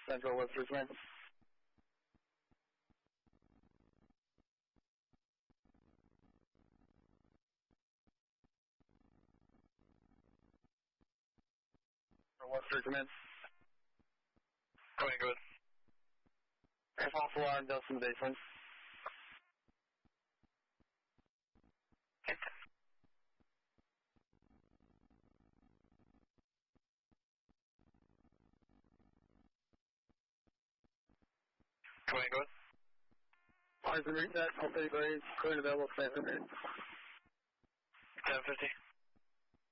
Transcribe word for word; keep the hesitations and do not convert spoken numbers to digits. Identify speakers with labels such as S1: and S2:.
S1: Central West Richmond. West Richmond.
S2: Go ahead, go ahead.
S1: False alarm, Dustin Basement.
S2: Go ahead, go ahead.
S1: Arson reset, all city grades, current available, seven minutes.
S2: ten fifty.